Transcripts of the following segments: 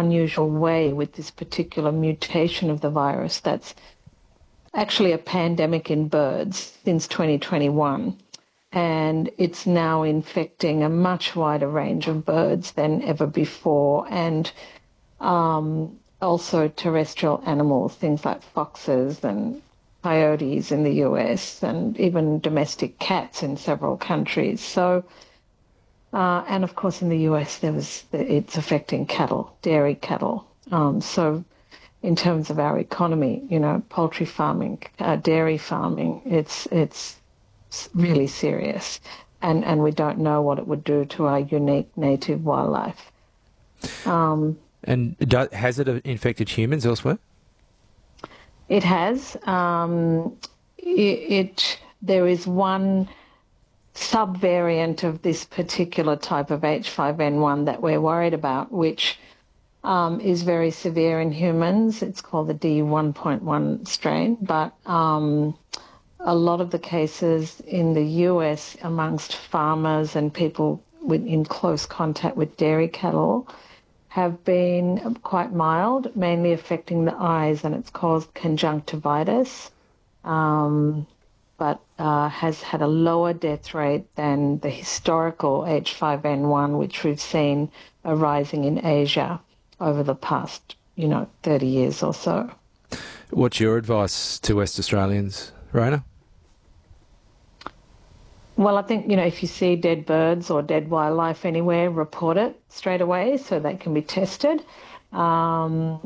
unusual way with this particular mutation of the virus that's actually a pandemic in birds since 2021. And it's now infecting a much wider range of birds than ever before, and also terrestrial animals, things like foxes and coyotes in the US, and even domestic cats in several countries. So, and of course in the US it's affecting cattle, dairy cattle. So in terms of our economy, poultry farming, dairy farming, it's really serious, and we don't know what it would do to our unique native wildlife. And has it infected humans elsewhere? It has. There is one subvariant of this particular type of H5N1 that we're worried about, which is very severe in humans. It's called the D1.1 strain, but a lot of the cases in the US amongst farmers and people in close contact with dairy cattle have been quite mild, mainly affecting the eyes, and it's caused conjunctivitis, but has had a lower death rate than the historical H5N1, which we've seen arising in Asia over the past, 30 years or so. What's your advice to West Australians, Raina? Well, I think, if you see dead birds or dead wildlife anywhere, report it straight away so they can be tested. There's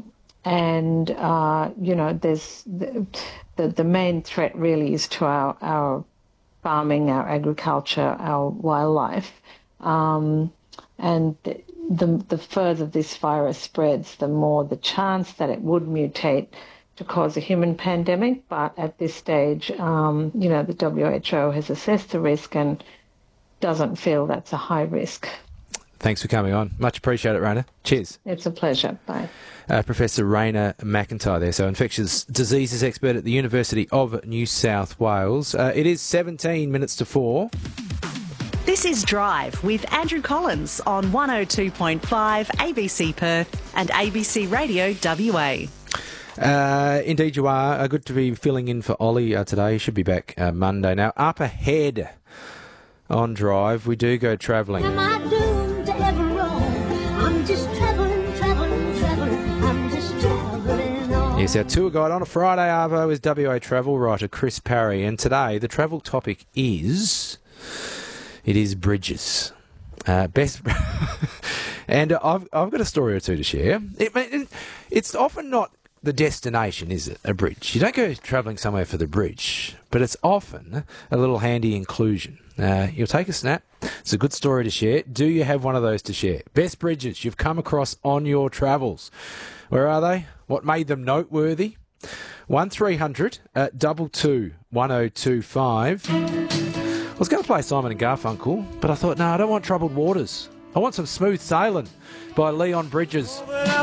the main threat really is to our farming, our agriculture, our wildlife. And the further this virus spreads, the more the chance that it would mutate to cause a human pandemic, but at this stage, the WHO has assessed the risk and doesn't feel that's a high risk. Thanks for coming on. Much appreciated, Raina. Cheers. It's a pleasure. Bye. Professor Raina McIntyre there, so infectious diseases expert at the University of New South Wales. It is 17 minutes to 4. This is Drive with Andrew Collins on 102.5 ABC Perth and ABC Radio WA. Indeed you are. Good to be filling in for Ollie today. He should be back Monday. Now, up ahead on Drive, we do go travelling. Am I doomed to ever roam? I'm just travelling. I'm just travelling on. Yes, our tour guide on a Friday, Arvo, is WA travel writer Chris Parry. And today, the travel topic is... It is bridges. Best... And I've got a story or two to share. It's often not the destination, is it? A bridge. You don't go travelling somewhere for the bridge, but it's often a little handy inclusion. You'll take a snap. It's a good story to share. Do you have one of those to share? Best bridges you've come across on your travels. Where are they? What made them noteworthy? 1300 22 1025. I was going to play Simon and Garfunkel, but I thought, no, I don't want Troubled Waters. I want some Smooth Sailing by Leon Bridges.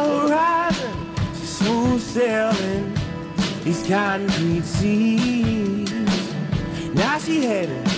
Smooth sailing these concrete seas. Now she headed